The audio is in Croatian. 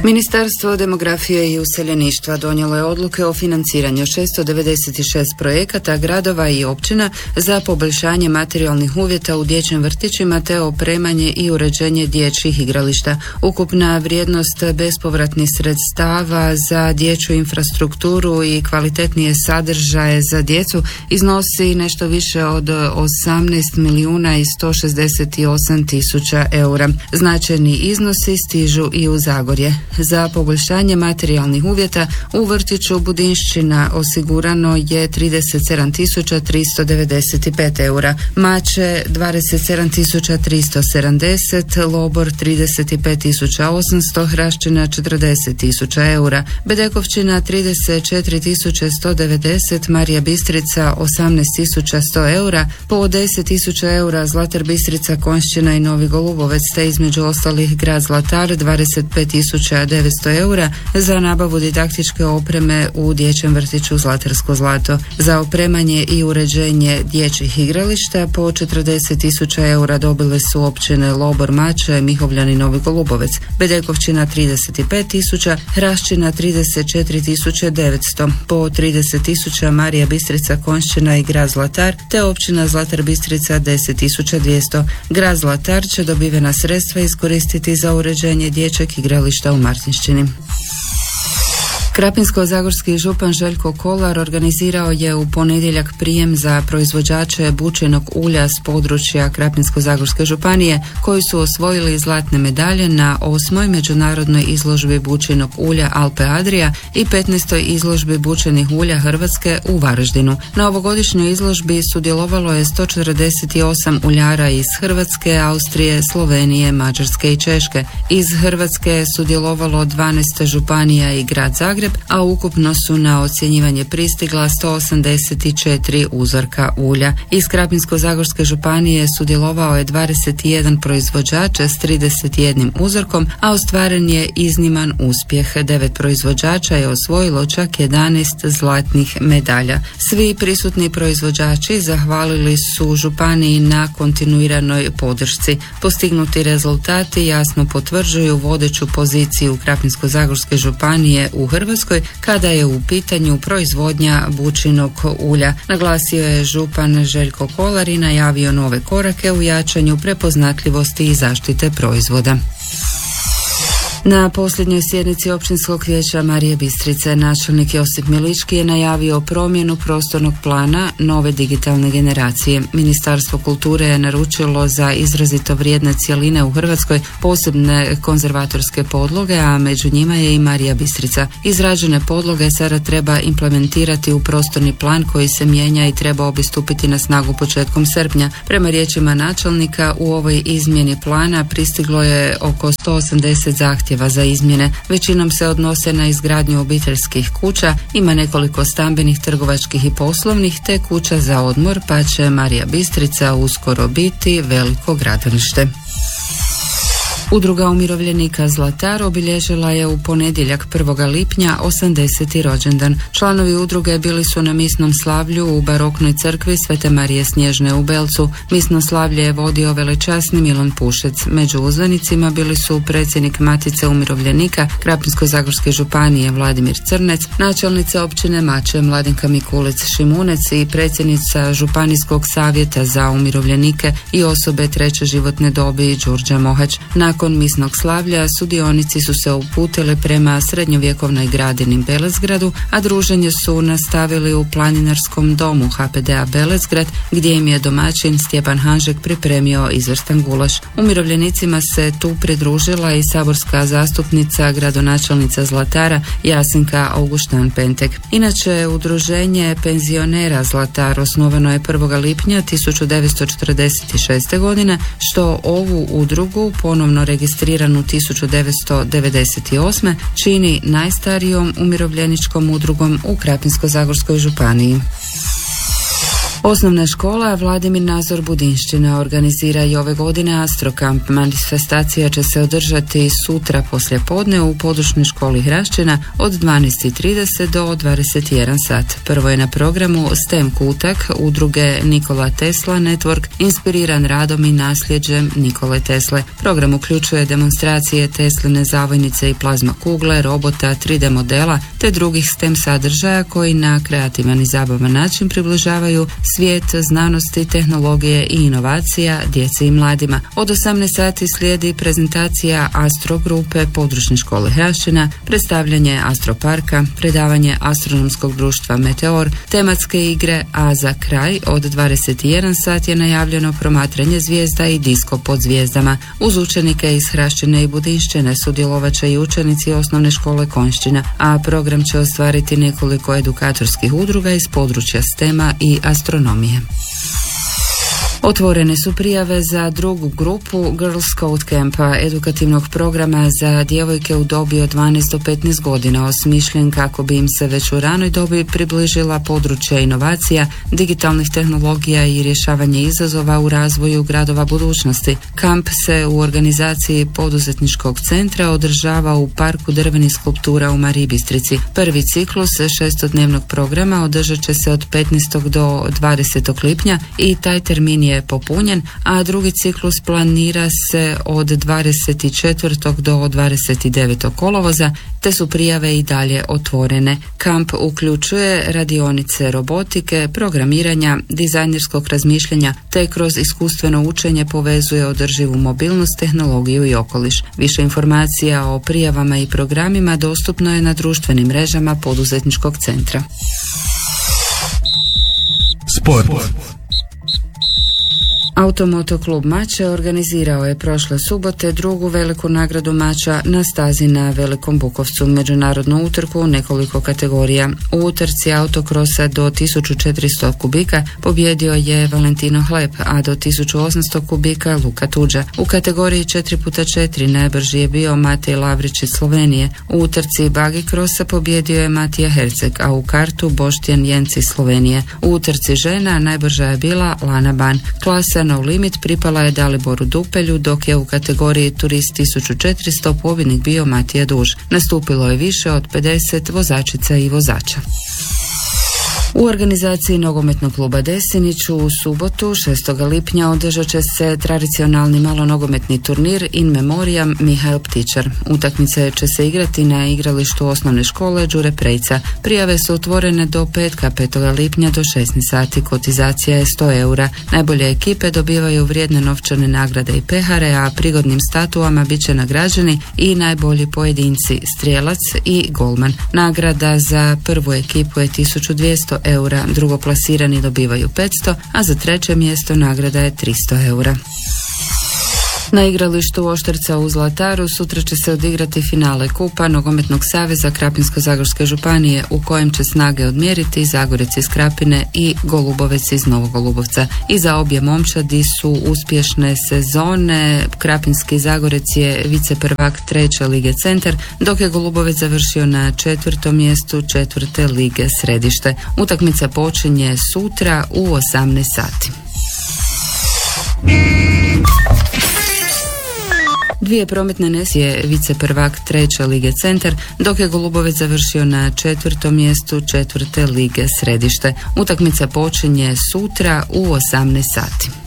Ministarstvo demografije i useljeništva donijelo je odluke o financiranju 696 projekata gradova i općina za poboljšanje materijalnih uvjeta u dječjim vrtićima te opremanje i uređenje dječjih igrališta. Ukupna vrijednost bespovratnih sredstava za dječju infrastrukturu i kvalitetnije sadržaje za djecu iznosi nešto više od 18 milijuna i 168 tisuća eura. Značajni iznosi stižu i u Zagorje. Za poboljšanje materijalnih uvjeta u vrtiću Budinšćina osigurano je 37.395 eura, Mače 27.370, Lobor 35.800, Hraščina 40.000 eura, Bedekovčina 34.190, Marija Bistrica 18.100 eura, po 10.000 eura Zlatar Bistrica, Konjšćina i Novi Golubovec, te između ostalih grad Zlatar 25.900 eura za nabavu didaktičke opreme u dječjem vrtiću Zlatarsko zlato. Za opremanje i uređenje dječjih igrališta po 40.000 eura dobile su općine Lobor, Mače, Mihovljan i Novi Golubovec, Bedekovčina 35.000, Hraščina 34.900, po 30.000 Marija Bistrica, Konjšćina i grad Zlatar, te općina Zlatar Bistrica 10.200. Grad Zlatar će dobivena sredstva iskoristiti za uređenje dječjeg igrališta u Martinšćini. Krapinsko-zagorski župan Željko Kolar organizirao je u ponedjeljak prijem za proizvođače bučinog ulja s područja Krapinsko-zagorske županije koji su osvojili zlatne medalje na 8. međunarodnoj izložbi bučinog ulja Alpe Adria i 15. izložbi bučenih ulja Hrvatske u Varaždinu. Na ovogodišnjoj izložbi sudjelovalo je 148 uljara iz Hrvatske, Austrije, Slovenije, Mađarske i Češke. Iz Hrvatske je sudjelovalo 12 županija i grad Zagreb, a ukupno su na ocjenjivanje pristigla 184 uzorka ulja. Iz Krapinsko-zagorske županije sudjelovao je 21 proizvođač s 31 uzorkom, a ostvaren je izniman uspjeh. 9 proizvođača je osvojilo čak 11 zlatnih medalja. Svi prisutni proizvođači zahvalili su županiji na kontinuiranoj podršci. Postignuti rezultati jasno potvrđuju vodeću poziciju Krapinsko-zagorske županije u Hrvatskoj kada je u pitanju proizvodnja bučinog ulja. Naglasio je župan Željko Kolar i najavio nove korake u jačanju prepoznatljivosti i zaštite proizvoda. Na posljednjoj sjednici općinskog vijeća Marije Bistrice načelnik Josip Milički je najavio promjenu prostornog plana nove digitalne generacije. Ministarstvo kulture je naručilo za izrazito vrijedne cjeline u Hrvatskoj posebne konzervatorske podloge, a među njima je i Marija Bistrica. Izrađene podloge sada treba implementirati u prostorni plan koji se mijenja i trebao bi stupiti na snagu početkom srpnja. Prema riječima načelnika, u ovoj izmjeni plana pristiglo je oko 180 zahtjeva za izmjene. Većinom se odnose na izgradnju obiteljskih kuća, ima nekoliko stambenih, trgovačkih i poslovnih te kuća za odmor, pa će Marija Bistrica uskoro biti veliko gradilište. Udruga umirovljenika Zlatar obilježila je u ponedjeljak 1. lipnja 80. rođendan. Članovi udruge bili su na misnom slavlju u baroknoj crkvi Svete Marije Snježne u Belcu. Misno slavlje je vodio velečasni Milan Pušec. Među uzvanicima bili su predsjednik Matice umirovljenika Krapinsko-zagorske županije Vladimir Crnec, načelnica općine Mače Mladenka Mikulec Šimunec i predsjednica Županijskog savjeta za umirovljenike i osobe treće životne dobi Đurđa Mohać. Nakon misnog slavlja sudionici su se uputili prema srednjovjekovnoj gradini Belezgradu, a druženje su nastavili u planinarskom domu HPD-a Belezgrad, gdje im je domaćin Stjepan Hanžek pripremio izvrstan gulaš. Umirovljenicima se tu pridružila i saborska zastupnica, gradonačelnica Zlatara Jasenka Augustan Pentek. Inače, udruženje penzionera Zlatar osnovano je 1. lipnja 1946. godine, što ovu udrugu ponovno registriranu 1998. čini najstarijom umirovljeničkom udrugom u Krapinsko-zagorskoj županiji. Osnovna škola Vladimir Nazor Budinšćina organizira i ove godine Astrokamp. Manifestacija će se održati sutra poslijepodne u područnoj školi Hrašćina od 12:30 do 21 sat. Prvo je na programu STEM kutak udruge Nikola Tesla Network, inspiriran radom i nasljeđem Nikole Tesle. Program uključuje demonstracije Tesline zavojnice i plazma kugle, robota, 3D modela te drugih STEM sadržaja koji na kreativan i zabavan način približavaju svijet znanosti, tehnologije i inovacija djeci i mladima. Od 18 sati slijedi prezentacija Astro grupe područne škole Hrašćina, predstavljanje Astroparka, predavanje Astronomskog društva Meteor, tematske igre, a za kraj od 21 sat je najavljeno promatranje zvijezda i disko pod zvijezdama. Uz učenike iz Hrašćine i Budinšćine sudjelovat će i učenici osnovne škole Konjšćina, a program će ostvariti nekoliko edukatorskih udruga iz područja STEM-a i astronomije. Otvorene su prijave za drugu grupu Girls Scout Campa, edukativnog programa za djevojke u dobi od 12 do 15 godina, osmišljen kako bi im se već u ranoj dobi približila područja inovacija, digitalnih tehnologija i rješavanje izazova u razvoju gradova budućnosti. Kamp se u organizaciji poduzetničkog centra održava u parku drvenih skulptura u Mariji Bistrici. Prvi ciklus šestodnevnog programa održat će se od 15. do 20. lipnja i taj termin je popunjen, a drugi ciklus planira se od 24. do 29. kolovoza, te su prijave i dalje otvorene. Kamp uključuje radionice robotike, programiranja, dizajnerskog razmišljanja, te kroz iskustveno učenje povezuje održivu mobilnost, tehnologiju i okoliš. Više informacija o prijavama i programima dostupno je na društvenim mrežama poduzetničkog centra. Sport. Automoto klub Mače organizirao je prošle subote drugu veliku nagradu Mača na stazi na Velikom Bukovcu, međunarodnu utrku u nekoliko kategorija. U utrci autokrosa do 1400 kubika pobjedio je Valentino Hleb, a do 1800 kubika Luka Tuđa. U kategoriji 4x4 najbrži je bio Matej Lavrić iz Slovenije. U utrci bagi krosa pobjedio je Matija Herceg, a u kartu Boštjan Jenc iz Slovenije. U utrci žena najbrža je bila Lana Ban. Klasa No Limit pripala je Daliboru Dupelju, dok je u kategoriji Turist 1400 pobjednik bio Matija Duž. Nastupilo je više od 50 vozačica i vozača. U organizaciji nogometnog kluba Desinić u subotu 6. lipnja održat će se tradicionalni malonogometni turnir In Memoriam Mihael Ptičar. Utakmice će se igrati na igralištu osnovne škole Đure Prejca. Prijave su otvorene do petka 5. lipnja do 16 sati. Kotizacija je 100 eura. Najbolje ekipe dobivaju vrijedne novčane nagrade i pehare, a prigodnim statuama bit će nagrađeni i najbolji pojedinci, strijelac i golman. Nagrada za prvu ekipu je 1200 eura, drugoplasirani dobivaju 500, a za treće mjesto nagrada je 300 eura. Na igralištu Oštrca u Zlataru sutra će se odigrati finale Kupa Nogometnog saveza Krapinsko-zagorske županije, u kojem će snage odmjeriti Zagorec iz Krapine i Golubovec iz Novog Golubovca. Iza obje momčadi su uspješne sezone. Krapinski Zagorec je viceprvak 3. lige Centar, dok je Golubovec završio na 4. mjestu 4. lige Središte. Utakmica počinje sutra u 18 sati. Dvije prometne nesreće viceprvak 3. lige Centar, dok je Golubovec završio na 4. mjestu 4. lige Središte. Utakmica počinje sutra u 18 sati.